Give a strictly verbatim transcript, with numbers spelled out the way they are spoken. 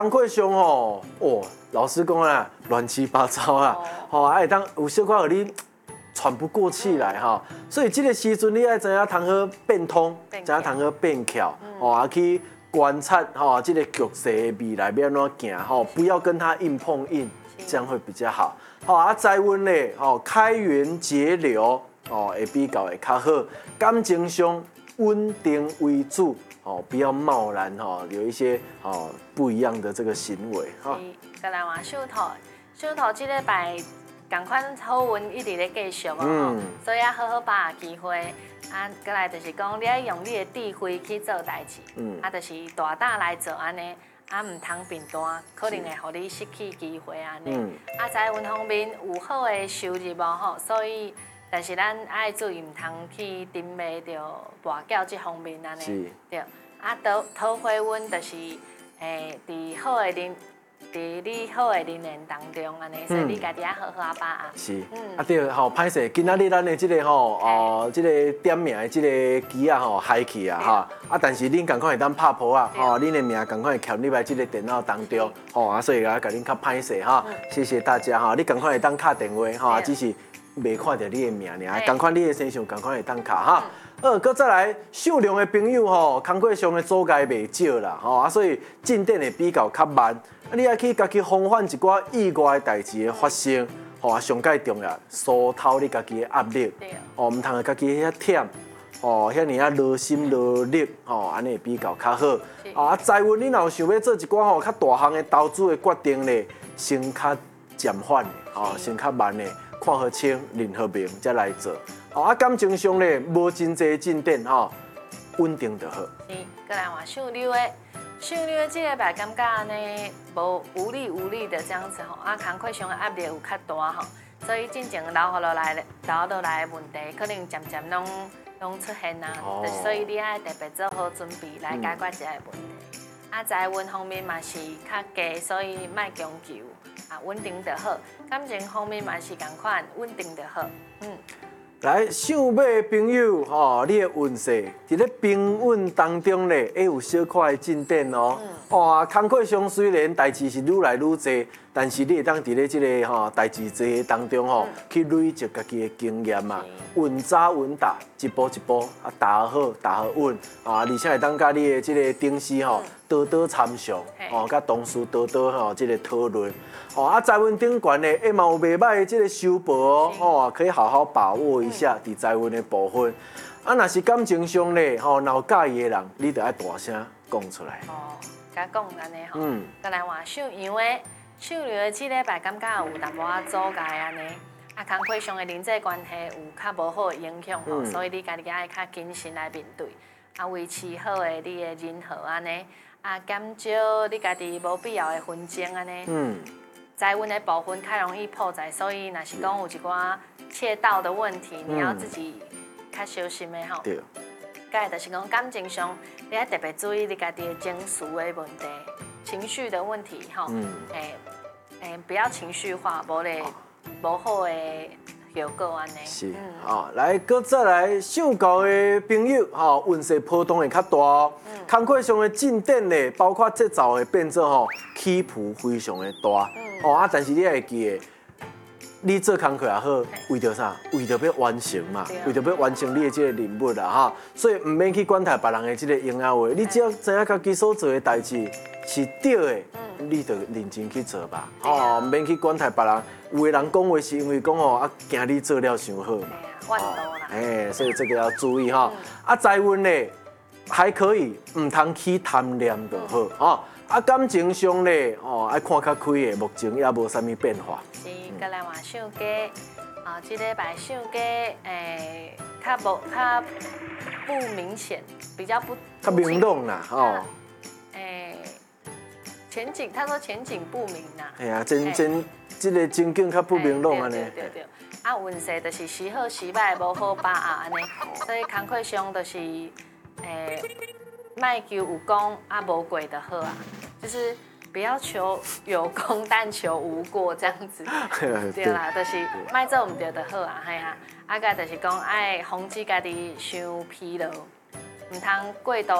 工课上吼，哦，老师讲啦，乱七八糟啊，吼，啊会当有小可互你喘不过气来哈，所以这个时阵你爱知影通好变通，知影通好变巧，哦，啊去观察吼，这个局势未来要安怎行吼，不要跟它硬碰硬，这样会比较好。好啊，再温咧，吼，开源节流，哦，会比较会较好，感情上稳定为主。哦，不要贸然哈，有一些哦不一样的这个行为哈。 是，再来换手套，手套这礼拜同款好运一直咧继续哦，所以啊好好把握机会。啊，再来就是讲，你要用你的智慧去做代志，嗯，啊，就是大胆来做安尼，啊，唔通平单，可能会互你失去机会安尼。嗯，啊，财运方面有好的收入无吼，所以。但是咱爱注意，唔通去沉迷着跋筊这方面安尼，对。啊，桃桃花运就是，诶，伫好的人，伫你好的人缘当中安尼，所以你家己要好好把握。 是，啊对，吼，歹势，今仔日咱的这个吼，哦，这个点名的这个机啊吼，嗨去啊哈，啊，但是恁赶快会当拍破啊，吼，恁的名赶快嵌入来这个电脑当中，吼，啊，所以啊，甲恁较歹势哈，谢谢大家哈，你赶快会当敲电话哈，只是。未看到你的名尔，赶快你的身上赶快会当卡哈。呃，搁再来，善良的朋友吼，工课上的阻碍袂少啦，吼啊，所以进展会比较较慢。啊，你也去家己防范一寡意外的代志的发生，吼啊，上介重要，疏透你家己的压力，哦，唔通家己遐忝，哦，遐尔啊劳心劳力，吼，安尼比较较好。啊，财运你若有想要做一寡吼较大项的投资的决定咧，先较暂缓的，哦，先较慢的。看好清，认好明，才来做。哦，啊，感情上咧，无真侪进展吼，稳定就好。 是，再来换属牛的，属牛的这个拜感觉安尼无无力无力的这样子吼，啊，工课上的压力有较大吼，所以进前留下落来留下落来的问题，可能渐渐拢拢出现啊。哦、所以你爱特别做好准备来解决这个问题。嗯、啊，财运方面嘛是较低，所以莫强求。啊，稳定就好，感情方面嘛是同款，稳定就好。嗯， 来，想买的朋友吼，你的运势伫咧平稳当中咧，会有小可的进展哦。哇，工课上虽然代志是愈来愈多，但是你会当伫咧即个吼代志多当中吼，去累积家己的经验嘛，稳扎稳打，一步一步啊，打好打好稳啊，而且会当甲你的即个同事吼多多参详，哦，甲同事多多吼即个讨论。哦，啊，财运顶悬的，哎嘛有袂歹的这个收报哦，哦，可以好好把握一下伫财运的部分。啊，若是感情上咧，吼，若有介意的人，你得爱大声讲出来。 哦，甲讲安尼吼。嗯。再来换属羊的，属羊的这礼拜感觉有淡薄仔阻碍安尼，啊，工课上的人际关系有较无好的影响吼，所以你家己爱较谨慎来面对，啊，维持好的你的人和安尼，啊，减少你家己无必要的纷争安尼。嗯。财运的部分较容易破财，所以若是讲有一寡窃盗的问题，你要自己较小心的吼。对。再就是讲感情上，你要特别注意你家己的情绪的问题、情绪的问题吼。嗯。诶诶，不要情绪化，无咧无好的效果安尼。 是。哦，来，搁再来，想交的朋友吼，运势波动会较大哦。嗯。工课上的进展咧，包括节奏的变做吼，起伏非常的大。嗯。哦啊，但是你会记得，你做工课也好，为着啥？为着要完成嘛，为着要完成你的这个任务啦哈。所以唔免去管待别人的这个应啊话，你只要知影家己所做的代志是对的，你就认真去做吧。哦，唔免去管待别人。有的人讲话是因为讲哦，啊，惊你做了伤好嘛。 万多啦。 哎，所以这个要注意哈。啊，财运呢还可以，唔通去贪念就好哦。啊，感情上咧，哦，爱看较开的，目前也无啥物变化。 是，再来换相机，啊，这礼拜相机，诶，较无较不明显，比较不较明朗啦，哦。 诶，前景，他说前景不明啦。 哎呀，真真，这个前景较不明朗安尼。 对对对。啊，运势就是时好时歹，无好把握安尼，所以工课上就是，诶。卖求有功啊，无过就好啊，就是不要求有功，但求无过这样子。对啦，就是卖做唔对就好啊，系啊。啊，个就是讲爱防止家己伤疲劳，唔通过度